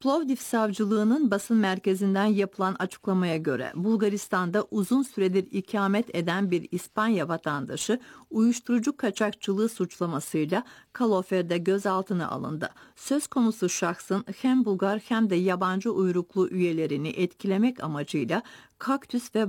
Plovdiv Savcılığı'nın basın merkezinden yapılan açıklamaya göre Bulgaristan'da uzun süredir ikamet eden bir İspanya vatandaşı uyuşturucu kaçakçılığı suçlamasıyla Kalofer'de gözaltına alındı. Söz konusu şahsın hem Bulgar hem de yabancı uyruklu üyelerini etkilemek amacıyla kaktüs ve